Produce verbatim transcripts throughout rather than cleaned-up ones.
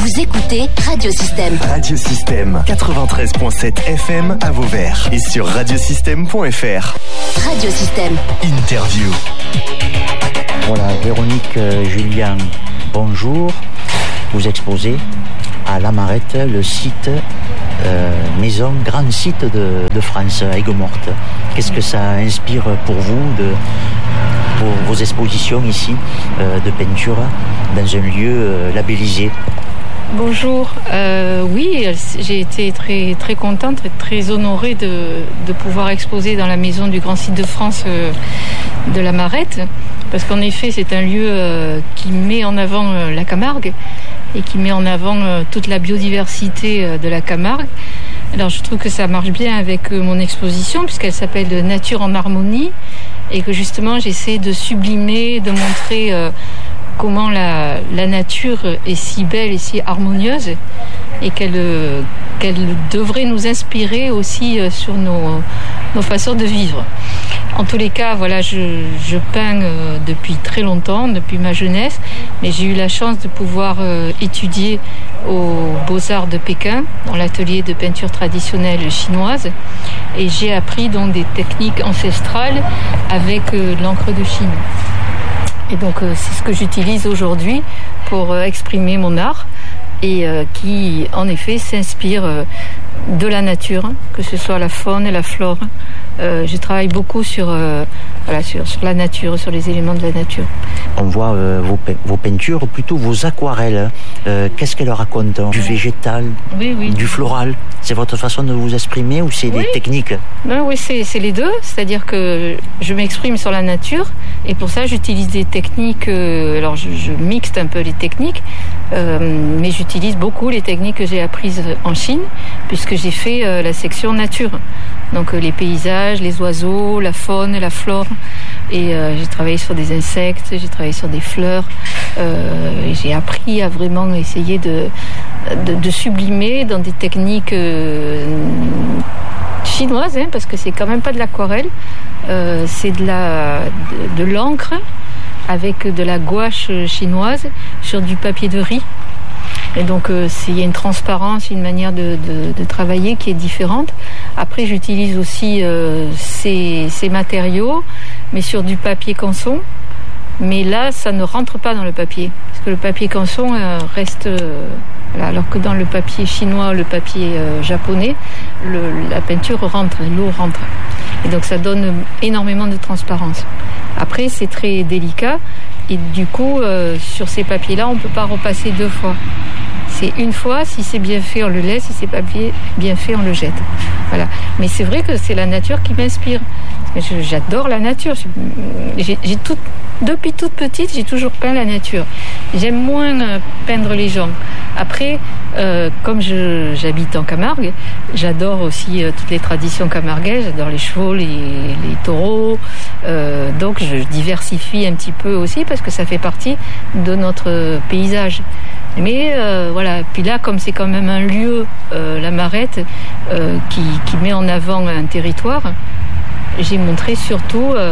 Vous écoutez Radiosystème. Radiosystème quatre-vingt-treize virgule sept F M à Vauvert et sur radiosystème point F R. Radiosystème. Interview. Voilà, Véronique euh, Julien, bonjour. Vous exposez à La Marette, le site euh, maison, grand site de, de France, à Aigues-Mortes. Qu'est-ce que ça inspire pour vous de, pour vos expositions ici euh, de peinture dans un lieu euh, labellisé? Bonjour, euh, oui, j'ai été très, très contente et très honorée de, de pouvoir exposer dans la maison du Grand Site de France euh, de La Marette, parce qu'en effet c'est un lieu euh, qui met en avant euh, la Camargue et qui met en avant euh, toute la biodiversité euh, de la Camargue. Alors je trouve que ça marche bien avec euh, mon exposition puisqu'elle s'appelle Nature en harmonie et que justement j'essaie de sublimer, de montrer euh, comment la, la nature est si belle et si harmonieuse et qu'elle, qu'elle devrait nous inspirer aussi sur nos, nos façons de vivre. En tous les cas, voilà, je, je peins depuis très longtemps, depuis ma jeunesse, mais j'ai eu la chance de pouvoir étudier aux Beaux-Arts de Pékin, dans l'atelier de peinture traditionnelle chinoise, et j'ai appris donc des techniques ancestrales avec l'encre de Chine. Et donc euh, c'est ce que j'utilise aujourd'hui pour euh, exprimer mon art et euh, qui en effet s'inspire euh, de la nature, hein, que ce soit la faune et la flore. Euh, je travaille beaucoup sur, euh, voilà, sur, sur la nature, sur les éléments de la nature. On voit euh, vos, pe- vos peintures, plutôt vos aquarelles. Euh, qu'est-ce qu'elles racontent? Du végétal, oui, oui. Du floral? C'est votre façon de vous exprimer ou c'est oui. des techniques? Ben oui, c'est, c'est les deux. C'est-à-dire que je m'exprime sur la nature et pour ça j'utilise des techniques. Euh, alors je, je mixte un peu les techniques, euh, mais j'utilise beaucoup les techniques que j'ai apprises en Chine puisque j'ai fait euh, la section nature. Donc euh, les paysages, les oiseaux, la faune, la flore. Et euh, j'ai travaillé sur des insectes, j'ai travaillé sur des fleurs. Euh, et j'ai appris à vraiment essayer de, de, de sublimer dans des techniques euh, chinoises, hein, parce que c'est quand même pas de l'aquarelle. Euh, c'est de, la, de, de l'encre avec de la gouache chinoise sur du papier de riz. Et donc euh, il y a une transparence, une manière de, de, de travailler qui est différente. Après j'utilise aussi euh, ces, ces matériaux, mais sur du papier canson. Mais là ça ne rentre pas dans le papier, parce que le papier canson euh, reste... Euh, voilà, alors que dans le papier chinois, le papier euh, japonais, le, la peinture rentre, l'eau rentre. Et donc ça donne énormément de transparence. Après c'est très délicat. Et du coup, euh, sur ces papiers-là, on ne peut pas repasser deux fois. C'est une fois, si c'est bien fait, on le laisse, si c'est pas bien fait, on le jette. Voilà. Mais c'est vrai que c'est la nature qui m'inspire. Je, j'adore la nature. J'ai, j'ai tout, depuis toute petite, j'ai toujours peint la nature. J'aime moins euh, peindre les gens. Après, euh, comme je, j'habite en Camargue, j'adore aussi euh, toutes les traditions camarguaises. J'adore les chevaux, les, les taureaux. Euh, donc je diversifie un petit peu aussi parce que ça fait partie de notre paysage. Mais euh, voilà, puis là, comme c'est quand même un lieu, euh, La Marette, euh, qui, qui met en avant un territoire, j'ai montré surtout euh,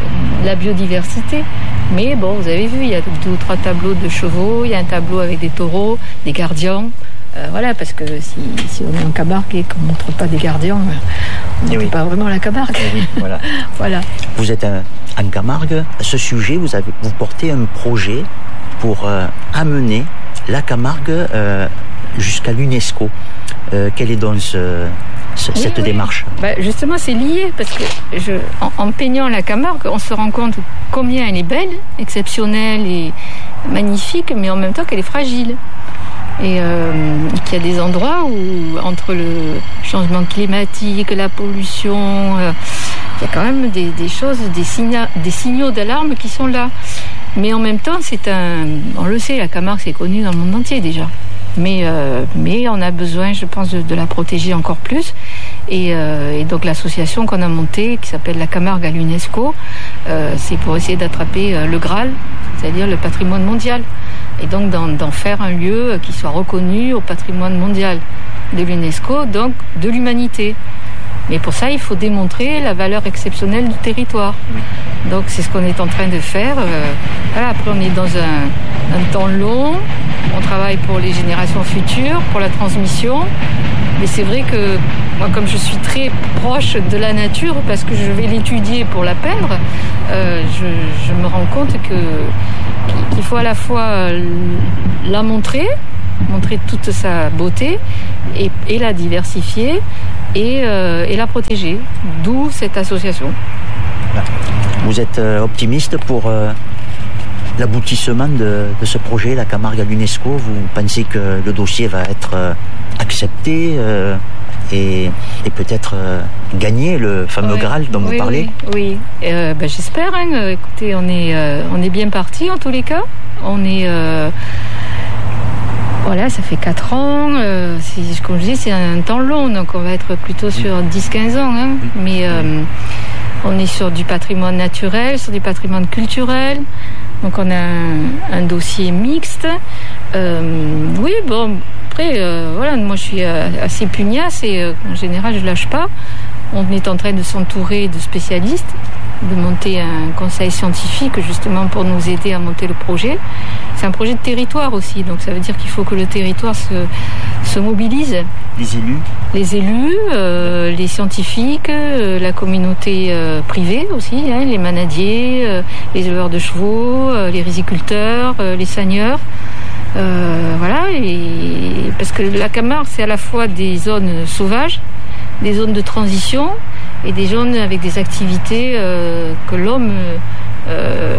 la biodiversité. Mais bon, vous avez vu, il y a deux ou trois tableaux de chevaux, il y a un tableau avec des taureaux, des gardiens. Euh, voilà, parce que si, si on est en Camargue et qu'on ne montre pas des gardiens, on ne montre oui. pas vraiment la Camargue. Oui, voilà. Voilà. Vous êtes un, en Camargue. À ce sujet, vous, avez, vous portez un projet pour euh, amener la Camargue euh, jusqu'à l'UNESCO. Euh, quelle est donc ce, ce, oui, cette oui. démarche? Bah, justement, c'est lié parce que je, en, en peignant la Camargue, on se rend compte combien elle est belle, exceptionnelle et magnifique, mais en même temps qu'elle est fragile. Et euh, qu'il y a des endroits où, entre le changement climatique, la pollution, euh, il y a quand même des, des choses, des, signa- des signaux d'alarme qui sont là. Mais en même temps, c'est un... On le sait, la Camargue, c'est connu dans le monde entier déjà. Mais, euh, mais on a besoin, je pense, de, de la protéger encore plus. Et, euh, et donc l'association qu'on a montée, qui s'appelle la Camargue à l'UNESCO, euh, c'est pour essayer d'attraper euh, le Graal, c'est-à-dire le patrimoine mondial. Et donc d'en, d'en faire un lieu qui soit reconnu au patrimoine mondial de l'UNESCO, donc de l'humanité. Mais pour ça, il faut démontrer la valeur exceptionnelle du territoire. Donc c'est ce qu'on est en train de faire. Euh, voilà, après, on est dans un, un temps long. On travaille travaille pour les générations futures, pour la transmission. Mais c'est vrai que moi, comme je suis très proche de la nature, parce que je vais l'étudier pour la peindre, euh, je, je me rends compte que, qu'il faut à la fois la montrer, montrer toute sa beauté, et, et la diversifier, et, euh, et la protéger. D'où cette association. Vous êtes optimiste pour euh, l'aboutissement de, de ce projet, la Camargue à l'UNESCO? Vous pensez que le dossier va être euh, accepté euh, et, et peut-être euh, gagner le fameux ouais. Graal dont oui, vous parlez? Oui, oui. Euh, ben, j'espère. Hein. Écoutez, on est, euh, on est bien parti en tous les cas. On est... Euh, Voilà, ça fait quatre ans. Euh, c'est, comme je dis, c'est un temps long, donc on va être plutôt sur dix à quinze ans. Hein. Mais euh, on est sur du patrimoine naturel, sur du patrimoine culturel. Donc on a un, un dossier mixte. Euh, oui, bon, après, euh, voilà, moi je suis assez pugnace et euh, en général je lâche pas. On est en train de s'entourer de spécialistes, de monter un conseil scientifique justement pour nous aider à monter le projet. C'est un projet de territoire aussi, donc ça veut dire qu'il faut que le territoire se, se mobilise. Les élus Les élus, euh, les scientifiques, euh, la communauté euh, privée aussi, hein, les manadiers, euh, les éleveurs de chevaux, euh, les riziculteurs, euh, les seigneurs. Euh, voilà, et parce que la Camargue, c'est à la fois des zones sauvages, des zones de transition et des zones avec des activités euh, que l'homme euh,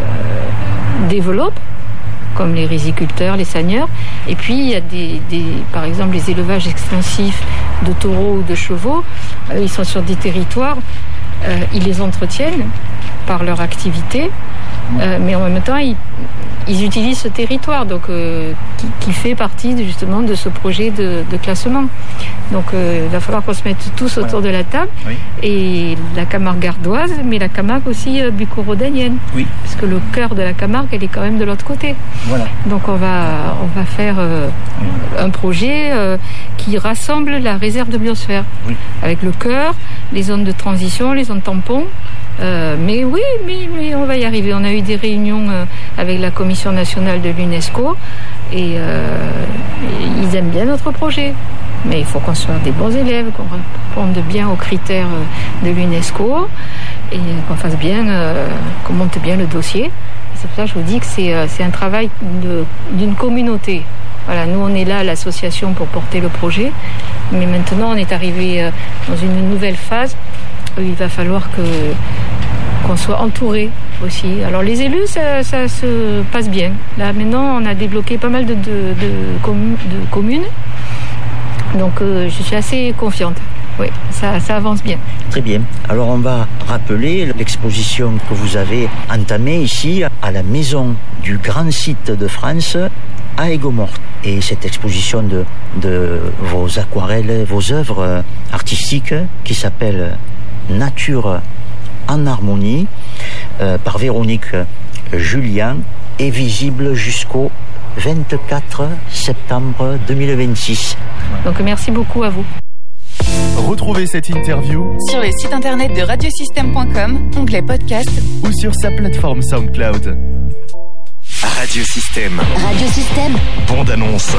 développe, comme les riziculteurs, les seigneurs. Et puis il y a des, des, par exemple les élevages extensifs de taureaux ou de chevaux. Euh, ils sont sur des territoires, euh, ils les entretiennent par leur activité, euh, mais en même temps ils, ils utilisent ce territoire, donc euh, qui, qui fait partie de, justement de ce projet de, de classement. Donc euh, il va falloir qu'on se mette tous autour voilà. de la table. Oui. Et la Camargue gardoise, mais la Camargue aussi euh, bucco-rhodanienne. Oui. Parce que le cœur de la Camargue, elle est quand même de l'autre côté. Voilà. Donc on va, on va faire euh, oui. un projet euh, qui rassemble la réserve de biosphère. Oui. Avec le cœur, les zones de transition, les zones tampons. Euh, mais oui, mais, mais on va y arriver. On a eu des réunions euh, avec la Commission nationale de l'UNESCO et, euh, et ils aiment bien notre projet. Mais il faut qu'on soit des bons élèves, qu'on réponde bien aux critères de l'UNESCO et qu'on fasse bien, euh, qu'on monte bien le dossier. Et c'est pour ça que je vous dis que c'est, euh, c'est un travail de, d'une communauté. Voilà, nous on est là, l'association, pour porter le projet, mais maintenant on est arrivé euh, dans une nouvelle phase où il va falloir que, qu'on soit entouré aussi. Alors les élus, ça, ça se passe bien. Là maintenant on a débloqué pas mal de, de, de, communes, de communes. Donc euh, je suis assez confiante. Oui, ça, ça avance bien. Très bien. Alors on va rappeler l'exposition que vous avez entamée ici à la Maison du Grand Site de France à Aigues-Mortes. Et cette exposition de, de vos aquarelles, vos œuvres artistiques qui s'appelle Nature en harmonie euh, par Véronique Julien est visible jusqu'au vingt-quatre septembre deux mille vingt-six. Donc merci beaucoup à vous. Retrouvez cette interview sur le site internet de radiosystème point com, onglet podcast, ou sur sa plateforme SoundCloud. Radiosystème. Radiosystème. Bande annonce.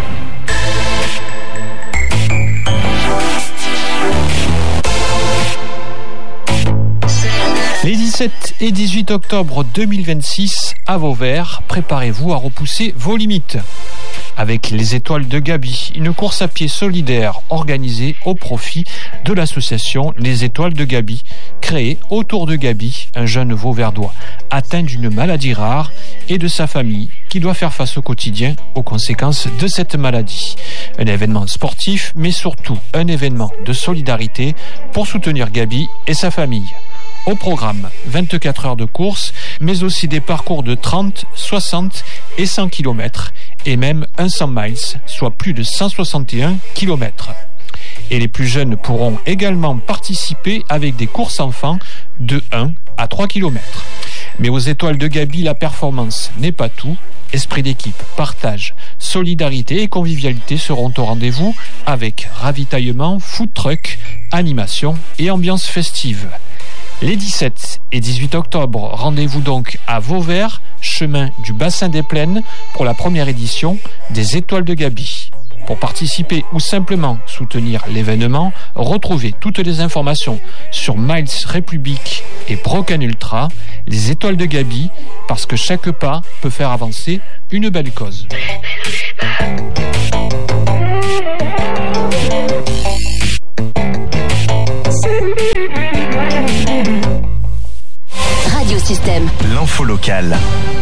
Les dix-sept et dix-huit octobre deux mille vingt-six, à Vauvert, préparez-vous à repousser vos limites. Avec les Étoiles de Gaby, une course à pied solidaire organisée au profit de l'association Les Étoiles de Gaby, créée autour de Gaby, un jeune Vauverdois atteint d'une maladie rare, et de sa famille qui doit faire face au quotidien aux conséquences de cette maladie. Un événement sportif, mais surtout un événement de solidarité pour soutenir Gaby et sa famille. Au programme, vingt-quatre heures de course, mais aussi des parcours de trente, soixante et cent kilomètres, et même un cent miles, soit plus de cent soixante et un kilomètres. Et les plus jeunes pourront également participer avec des courses enfants de un à trois kilomètres. Mais aux Étoiles de Gaby, la performance n'est pas tout. Esprit d'équipe, partage, solidarité et convivialité seront au rendez-vous avec ravitaillement, food truck, animation et ambiance festive. Les dix-sept et dix-huit octobre, rendez-vous donc à Vauvert, chemin du bassin des Plaines, pour la première édition des Étoiles de Gaby. Pour participer ou simplement soutenir l'événement, retrouvez toutes les informations sur Miles Republic et Broken Ultra, les Étoiles de Gaby, parce que chaque pas peut faire avancer une belle cause. Radio Système. L'info locale.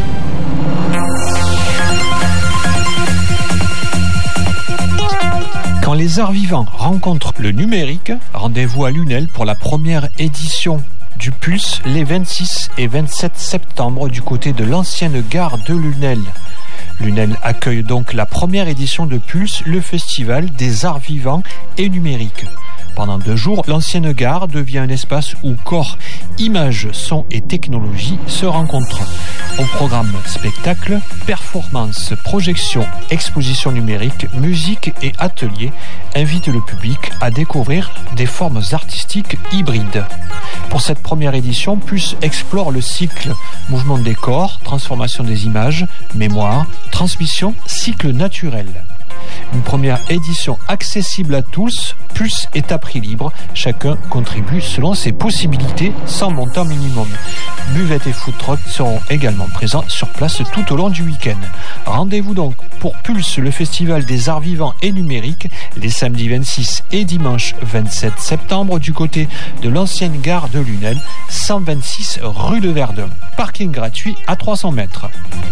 Quand les arts vivants rencontrent le numérique, rendez-vous à Lunel pour la première édition du Pulse les vingt-six et vingt-sept septembre du côté de l'ancienne gare de Lunel. Lunel accueille donc la première édition de Pulse, le festival des arts vivants et numériques. Pendant deux jours, l'ancienne gare devient un espace où corps, images, son et technologie se rencontrent. Au programme spectacle, performances, projections, expositions numériques, musique et ateliers invitent le public à découvrir des formes artistiques hybrides. Pour cette première édition, Pulse explore le cycle mouvement des corps, transformation des images, mémoire, transmission, cycle naturel. Une première édition accessible à tous, Pulse est à prix libre. Chacun contribue selon ses possibilités, sans montant minimum. Buvette et food truck seront également présents sur place tout au long du week-end. Rendez-vous donc pour Pulse, le festival des arts vivants et numériques, les samedis vingt-six et dimanche vingt-sept septembre du côté de l'ancienne gare de Lunel, cent vingt-six rue de Verdun. Parking gratuit à trois cents mètres.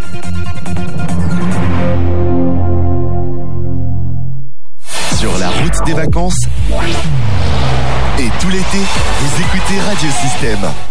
Sur la route des vacances et tout l'été, vous écoutez Radio Système.